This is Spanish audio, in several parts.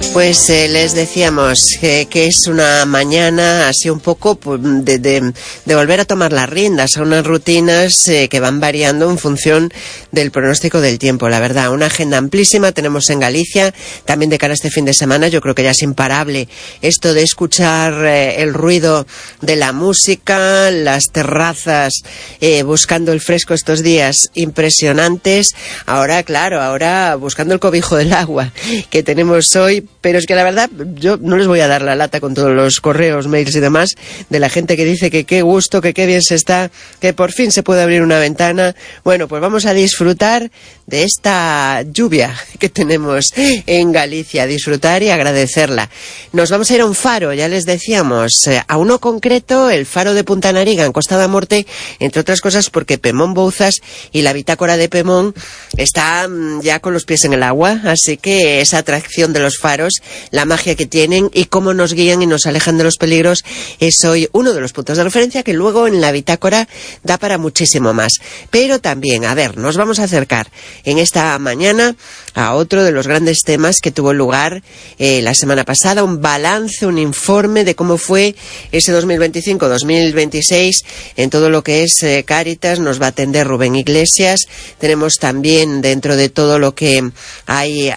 Pues les decíamos que es una mañana así un poco de volver a tomar las riendas a unas rutinas que van variando en función del pronóstico del tiempo. La verdad, una agenda amplísima tenemos en Galicia, también de cara a este fin de semana. Yo creo que ya es imparable esto de escuchar el ruido de la música, las terrazas buscando el fresco estos días impresionantes. Ahora, claro, buscando el cobijo del agua que tenemos hoy. Pero es que la verdad, yo no les voy a dar la lata con todos los correos, mails y demás de la gente que dice que qué gusto, que qué bien se está, que por fin se puede abrir una ventana. Bueno, pues vamos a disfrutar de esta lluvia que tenemos en Galicia, disfrutar y agradecerla. Nos vamos a ir a un faro, ya les decíamos, a uno concreto, el faro de Punta Nariga, en Costa da Morte, entre otras cosas porque Pemón Bouzas y la bitácora de Pemón están ya con los pies en el agua, así que esa atracción de los faros, la magia que tienen y cómo nos guían y nos alejan de los peligros es hoy uno de los puntos de referencia que luego en la bitácora da para muchísimo más. Pero también, nos vamos a acercar en esta mañana a otro de los grandes temas que tuvo lugar la semana pasada, un balance, un informe de cómo fue ese 2025-2026 en todo lo que es Cáritas. Nos va a atender Rubén Iglesias. Tenemos también dentro de todo lo que hay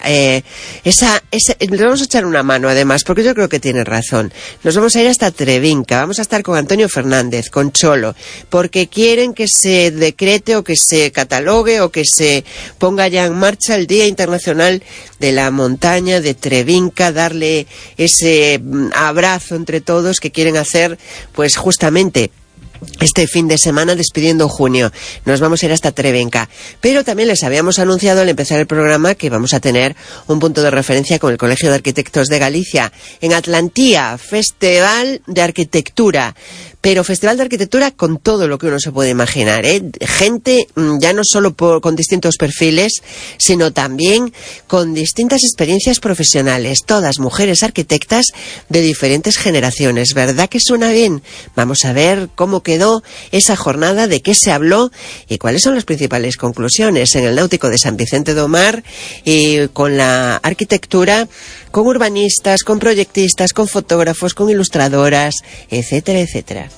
le vamos a echar una mano además, porque yo creo que tiene razón. Nos vamos a ir hasta Trevinca, vamos a estar con Antonio Fernández, con Cholo, porque quieren que se decrete o que se catalogue o que se ponga ya en marcha el Día Internacional de la Montaña de Trevinca, darle ese abrazo entre todos que quieren hacer, pues justamente este fin de semana despidiendo junio. Nos vamos a ir hasta Trevinca. Pero también les habíamos anunciado al empezar el programa que vamos a tener un punto de referencia con el Colegio de Arquitectos de Galicia. En Atlantía, Festival de Arquitectura. Pero Festival de Arquitectura con todo lo que uno se puede imaginar, gente ya no solo con distintos perfiles, sino también con distintas experiencias profesionales, todas mujeres arquitectas de diferentes generaciones. ¿Verdad que suena bien? Vamos a ver cómo quedó esa jornada, de qué se habló y cuáles son las principales conclusiones en el Náutico de San Vicente do Mar, y con la arquitectura, con urbanistas, con proyectistas, con fotógrafos, con ilustradoras, etcétera, etcétera.